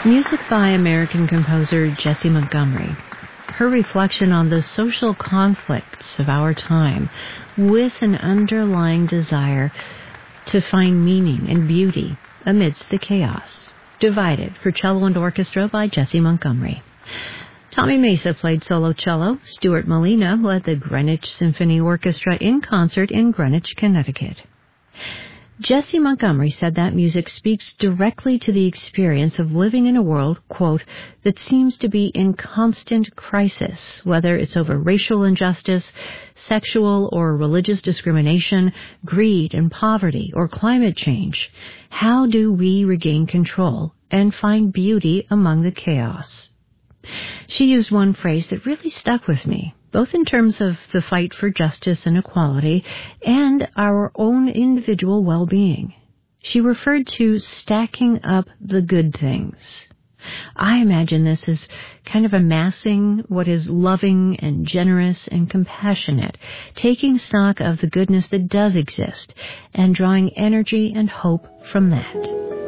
Music by American composer Jessie Montgomery. Her reflection on the social conflicts of our time with an underlying desire to find meaning and beauty amidst the chaos. Divided for cello and orchestra by Jessie Montgomery. Tommy Mesa played solo cello. Stuart Molina led the Greenwich Symphony Orchestra in concert in Greenwich, Connecticut. Jessie Montgomery said that music speaks directly to the experience of living in a world, quote, that seems to be in constant crisis, whether it's over racial injustice, sexual or religious discrimination, greed and poverty, or climate change. How do we regain control and find beauty among the chaos? She used one phrase that really stuck with me, both in terms of the fight for justice and equality and our own individual well-being. She referred to stacking up the good things. I imagine this as kind of amassing what is loving and generous and compassionate, taking stock of the goodness that does exist and drawing energy and hope from that.